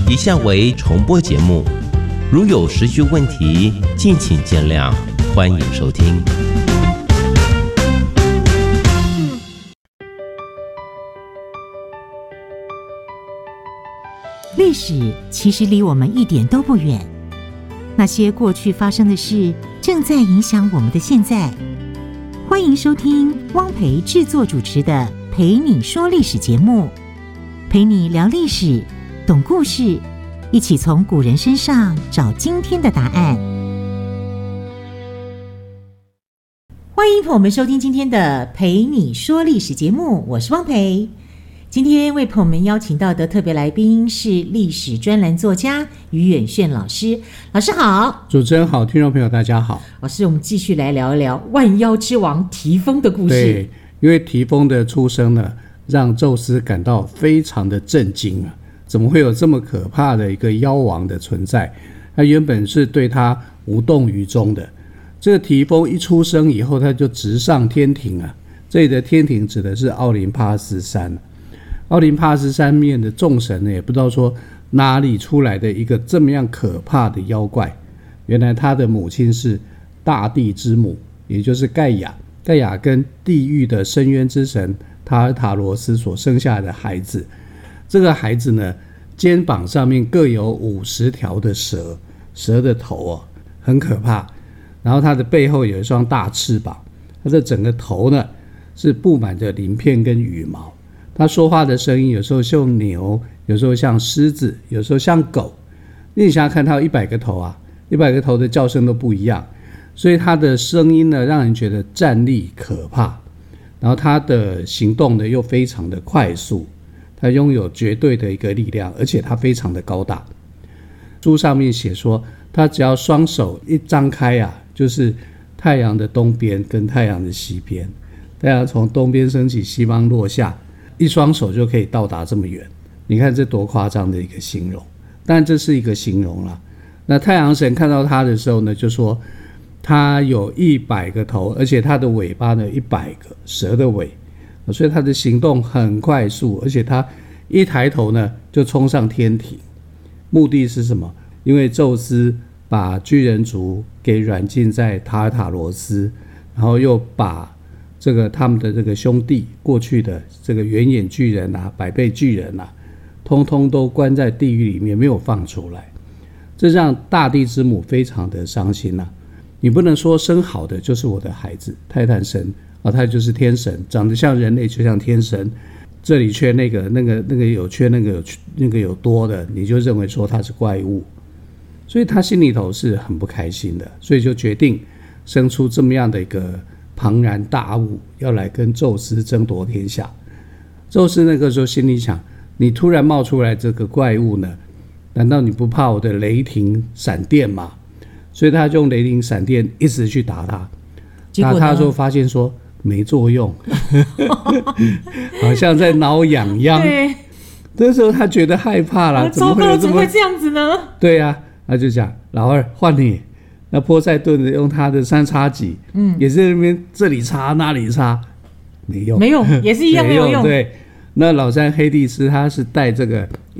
以下为重播节目，如有时序问题，敬请见谅，欢迎收听。 历史其实离我们一点都不远，那些过去发生的事，正在影响我们的现在。欢迎收听汪培制作主持的《陪你说历史》节目，陪你聊历史，懂故事，一起从古人身上找今天的答案。欢迎朋友们收听今天的《陪你说历史》节目，我是汪培。今天为朋友们邀请到的特别来宾是历史专栏作家于远炫老师。老师好。 主持人好，听众朋友大家好。 老师，我们继续来聊一聊万妖之王提丰的故事。 对，因为提丰的出生呢，让宙斯感到非常的震惊啊！怎么会有这么可怕的一个妖王的存在？他原本是对他无动于衷的。这个提丰一出生以后，他就直上天庭啊。这里的天庭指的是奥林帕斯山。奥林帕斯山面的众神呢，也不知道说哪里出来的一个这么样可怕的妖怪。原来他的母亲是大地之母，也就是盖亚。盖亚跟地狱的深渊之神塔尔塔罗斯所生下来的孩子。这个孩子呢，肩膀上面各有50条的蛇，蛇的头哦，很可怕。然后他的背后有一双大翅膀，他的整个头呢是布满着鳞片跟羽毛。他说话的声音有时候像牛，有时候像狮子，有时候像狗。你想想看，他有100个头啊，100个头的叫声都不一样，所以他的声音呢，让人觉得战栗可怕。然后他的行动呢，又非常的快速，他拥有绝对的一个力量，而且他非常的高大。书上面写说，他只要双手一张开啊，就是太阳的东边跟太阳的西边，太阳从东边升起，西方落下。一双手就可以到达这么远，你看这多夸张的一个形容。但这是一个形容啦。那太阳神看到他的时候呢，就说他有100个头，而且他的尾巴呢100个蛇的尾，所以他的行动很快速，而且他一抬头呢就冲上天庭。目的是什么？因为宙斯把巨人族给软禁在塔尔塔罗斯，然后又把这个他们的这个兄弟过去的这个圆眼巨人啊、百倍巨人啊，通通都关在地狱里面，没有放出来。这让大地之母非常的伤心啊！你不能说生好的就是我的孩子，泰坦神啊，他就是天神，长得像人类就像天神，这里缺那个有缺那个有多的，你就认为说他是怪物，所以他心里头是很不开心的，所以就决定生出这么样的一个庞然大物，要来跟宙斯争夺天下。宙斯那个时候心里想，你突然冒出来这个怪物呢，难道你不怕我的雷霆闪电吗？所以他就用雷霆闪电一直去打他，打他的时候发现说没作用好像在挠痒痒。 对， 这时候他觉得害怕了， 糟糕了，怎么会这样子呢？ 对啊，他就讲老二换你。那波塞顿的用他的3叉戟，也是那边这里插那里插，没用， 没用，也是一样没有用。 对，那老三黑帝斯他是带这个